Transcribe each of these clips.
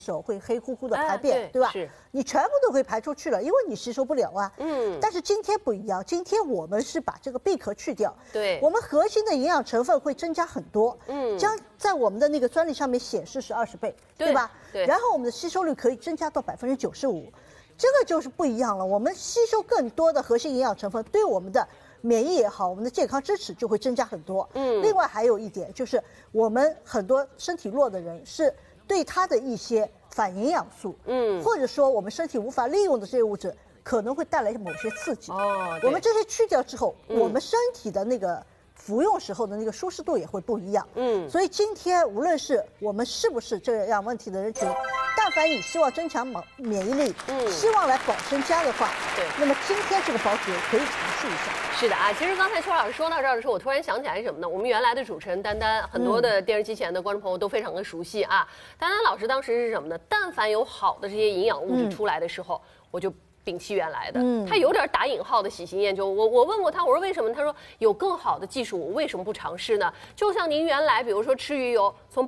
手会黑乎乎的排便，对吧？ 是， 你全部都会排出去了，因为你吸收不了啊。但是今天不一样，今天我们是把这个闭壳去掉， 对， 我们核心的营养成分会增加很多，将在我们的那个专利上面显示是20倍，对吧？ 对。 然后我们的吸收率可以增加到95%，这个就是不一样了。我们吸收更多的核心营养成分，对我们的免疫也好，我们的健康支持就会增加很多。另外还有一点就是，我们很多身体弱的人是对他的一些反营养素，或者说我们身体无法利用的这些物质，可能会带来某些刺激。我们这些去掉之后，我们身体的那个服用时候的那个舒适度也会不一样。所以今天无论是我们是不是这样问题的人群，但凡你希望增强免疫力，希望来保身家的话， 对， 那么今天这个保酒可以尝试一下。 是的啊，其实刚才邱老师说到这儿的时候，我突然想起来什么呢？我们原来的主持人丹丹，很多的电视机前的观众朋友都非常的熟悉啊。丹丹老师当时是什么呢？但凡有好的这些营养物质出来的时候，我就摒弃原来的，他有点打引号的喜新厌旧。我问过他，我说为什么？他说有更好的技术，我为什么不尝试呢？就像您原来比如说吃鱼油，从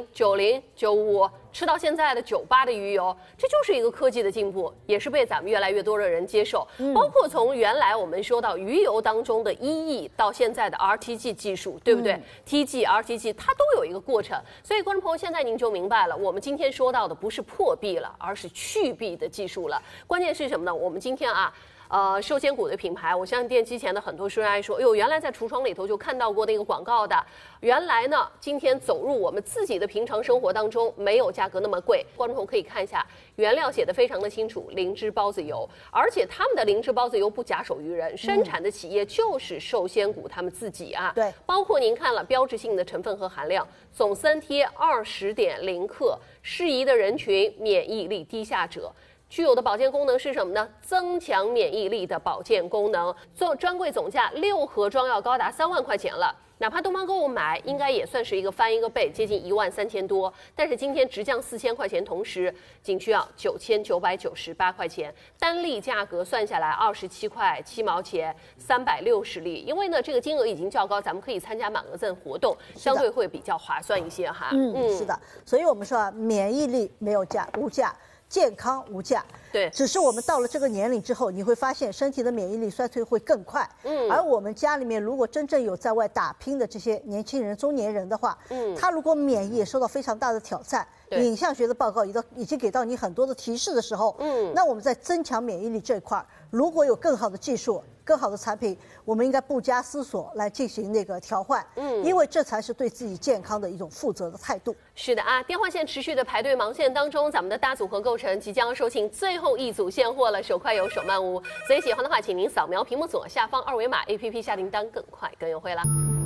80、90、95吃到现在的98的鱼油，这就是一个科技的进步，也是被咱们越来越多的人接受。包括从原来我们说到鱼油当中的EE到现在的 RTG 技术，对不对？TG、RTG 它都有一个过程。所以观众朋友，现在您就明白了，我们今天说到的不是破壁了，而是去壁的技术了。关键是什么呢？我们今天啊。寿仙谷的品牌，我相信电机前的很多学员说，哎呦，原来在橱窗里头就看到过那个广告的。原来呢，今天走入我们自己的平常生活当中，没有价格那么贵。观众朋友可以看一下，原料写得非常的清楚，灵芝孢子油，而且他们的灵芝孢子油不假手于人，生产的企业就是寿仙谷他们自己啊。 对， 包括您看了标志性的成分和含量，总三贴20.0克，适宜的人群，免疫力低下者。具有的保健功能是什么呢？增强免疫力的保健功能。做专柜总价6盒装药高达3万块钱了，哪怕东方购物买，应该也算是一个翻一个倍，接近13000多。但是今天直降4000块钱，同时仅需要9998块钱，单粒价格算下来27块7毛钱，360粒。因为呢，这个金额已经较高，咱们可以参加满额赠活动，相对会比较划算一些哈。 是的。所以我们说啊，免疫力没有价，无价。健康无价， 对， 只是我们到了这个年龄之后，你会发现身体的免疫力衰退会更快。而我们家里面如果真正有在外打拼的这些年轻人、中年人的话，他如果免疫也受到非常大的挑战，影像学的报告已经给到你很多的提示的时候，那我们在增强免疫力这一块，如果有更好的技术、更好的产品，我们应该不加思索来进行那个调换，因为这才是对自己健康的一种负责的态度。 是的啊，电话线持续的排队忙线当中，咱们的大组合购成即将售罄，最后一组现货了，手快有手慢无，所以喜欢的话，请您扫描屏幕左下方2维码 ，APP 下订单更快更优惠啦。